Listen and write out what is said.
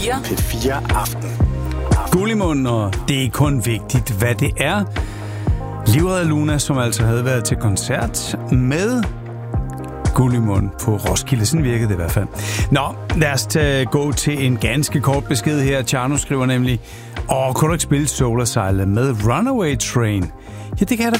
P4 Aften. Gullimund, og det er kun vigtigt, hvad det er. Livredder Luna, som altså havde været til koncert med Gullimund på Roskilde. Sådan virkede det i hvert fald. Nå, lad os gå til en ganske kort besked her. Tjerno skriver nemlig, kunne du ikke spille Solar Silent med Runaway Train? Ja, det kan jeg da